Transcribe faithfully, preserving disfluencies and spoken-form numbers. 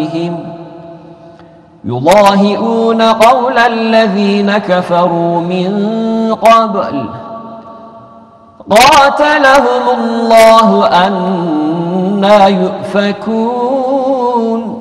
أفواههم يضاهئون قول الذين كفروا من قبل قاتلهم الله أنى يؤفكون